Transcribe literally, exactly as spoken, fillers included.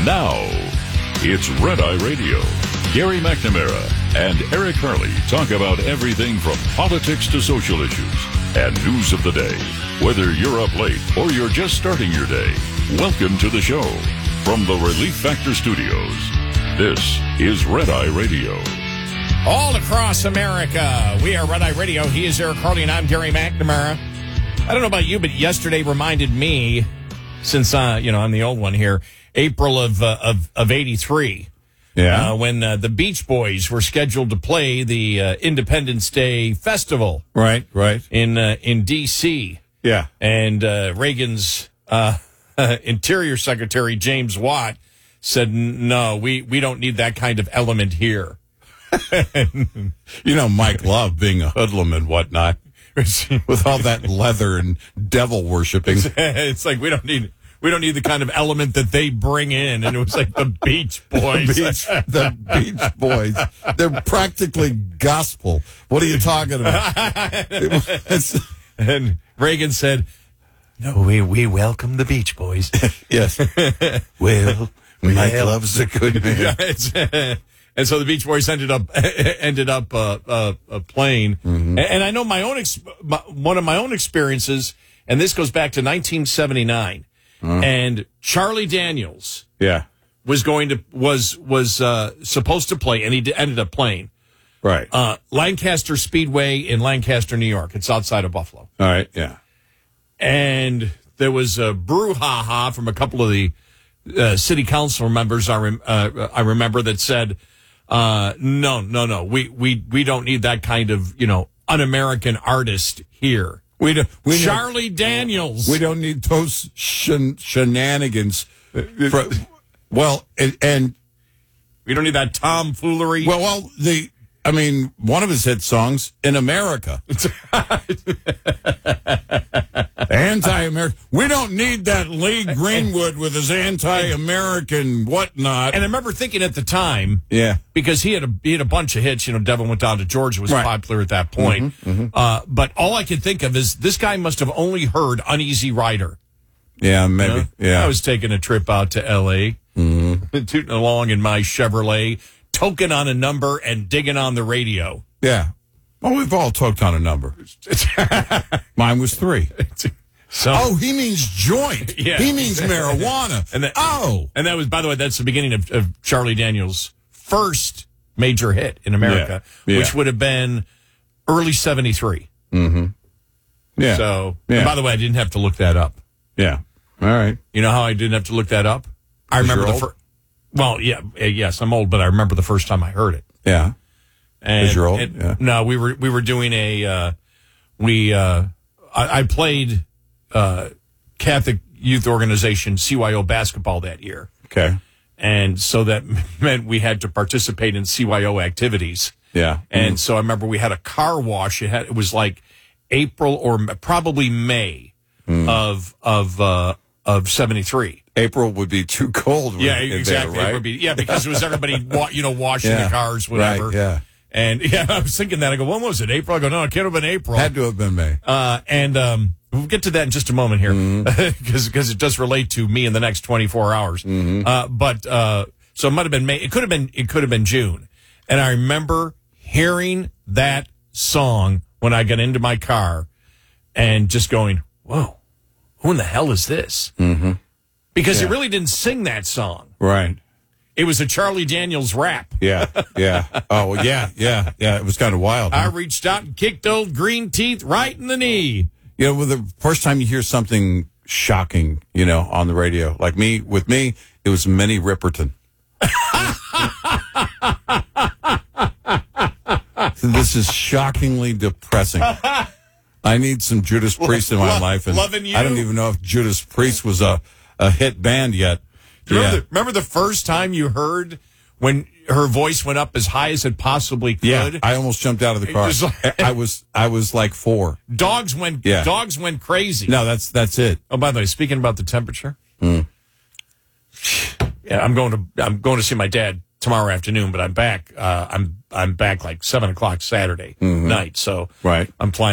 Now, it's Red Eye Radio. Gary McNamara and Eric Harley talk about everything from politics to social issues and news of the day. Whether you're up late or you're just starting your day, welcome to the show. From the Relief Factor Studios, this is Red Eye Radio. All across America, we are Red Eye Radio. He is Eric Harley, and I'm Gary McNamara. I don't know about you, but yesterday reminded me, since uh, you know I'm the old one here, April of uh, of of eighty-three, yeah, uh, when uh, the Beach Boys were scheduled to play the uh, Independence Day Festival, right, right, in uh, in D C, yeah, and uh, Reagan's uh, Interior Secretary James Watt said, "No, we we don't need that kind of element here." You know, Mike Love being a hoodlum and whatnot, with all that leather and devil worshiping. It's like we don't need we don't need the kind of element that they bring in, and it was like the Beach Boys. the, Beach, the Beach Boys. They're practically gospel. What are you talking about? It's, and Reagan said, "No, we we welcome the Beach Boys." Yes. Well, Mike Love's a good man. Yeah, and so the Beach Boys ended up ended up uh, uh, uh, playing, mm-hmm. and, and I know my own ex- my, one of my own experiences, and this goes back to nineteen seventy-nine, mm-hmm. and Charlie Daniels, yeah, was going to was was uh, supposed to play, and he d- ended up playing, right, uh, Lancaster Speedway in Lancaster, New York. It's outside of Buffalo. All right, yeah, and there was a brouhaha from a couple of the uh, city council members. I rem- uh, I remember that said. Uh, no, no, no. We, we, we don't need that kind of, you know, un-American artist here. We don't, we Charlie Daniels. We don't need those shen- shenanigans. For, well, and, and we don't need that tomfoolery. Well, well, the, I mean, one of his hit songs, In America. Anti-American. We don't need that Lee Greenwood with his anti-American whatnot. And I remember thinking at the time, yeah, because he had a he had a bunch of hits. You know, Devin Went Down to Georgia was right. popular at that point. Mm-hmm, mm-hmm. Uh, but all I could think of is this guy must have only heard Uneasy Rider. Yeah, maybe. You know? Yeah, I was taking a trip out to L A, mm-hmm. tooting along in my Chevrolet, toking on a number and digging on the radio. Yeah. Well, we've all toked on a number. Mine was three. So, oh, he means joint. Yeah. He means marijuana. And that, oh. And that was, by the way, that's the beginning of, of Charlie Daniels' first major hit in America, yeah. Yeah. which would have been early seventy-three. Mm-hmm. Yeah. So, yeah. And by the way, I didn't have to look that up. Yeah. All right. You know how I didn't have to look that up? I remember the first. Well, yeah, yes, I'm old, but I remember the first time I heard it. Yeah. And, you're old? and, yeah. No, we were we were doing a uh, we uh, I, I played uh, Catholic Youth Organization C Y O basketball that year. Okay. And so that meant we had to participate in C Y O activities. Yeah. And mm. so I remember we had a car wash. It had it was like April or probably May mm. of of uh, of seventy-three. April would be too cold. Yeah, exactly. There, right? It would be, yeah, because it was everybody, wa- you know, washing yeah. the cars, whatever. Right, yeah. And yeah, I was thinking that. I go, when was it? April? I go, no, it can't have been April. Had to have been May. Uh, and um, we'll get to that in just a moment here, because mm-hmm. it does relate to me in the next twenty-four hours. Mm-hmm. Uh, but uh, so it might have been May. It could have been. It could have been June. And I remember hearing that song when I got into my car, and just going, "Whoa, who in the hell is this?" Mm-hmm. Because yeah. he really didn't sing that song, right? It was a Charlie Daniels rap. Yeah, yeah. Oh, well, yeah, yeah, yeah. It was kind of wild. I huh? reached out and kicked old Green Teeth right in the knee. You know, with the first time you hear something shocking, you know, on the radio, like me, with me, it was Minnie Riperton. So this is shockingly depressing. I need some Judas Priest in my Lo- life, and loving you. I don't even know if Judas Priest was a, a hit band yet. Remember, yeah. the, remember the first time you heard when her voice went up as high as it possibly could? Yeah, I almost jumped out of the car. was like- I was I was like four. Dogs went Yeah. dogs went crazy. No, that's that's it. Oh, by the way, speaking about the temperature, Mm. yeah, I'm going to I'm going to see my dad tomorrow afternoon, but I'm back. Uh, I'm I'm back like seven o'clock Saturday Mm-hmm. night, so Right. I'm flying.